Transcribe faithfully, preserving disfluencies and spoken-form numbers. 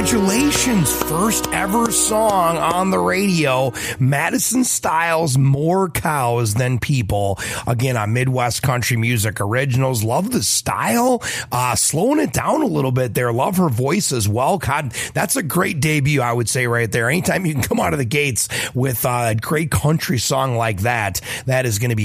Congratulations, first ever song on the radio. Madison Styles, More Cows Than People. Again, on Midwest Country Music Originals. Love the style. Uh, slowing it down a little bit there. Love her voice as well. God, that's a great debut, I would say, right there. Anytime you can come out of the gates with a great country song like that, that is going to be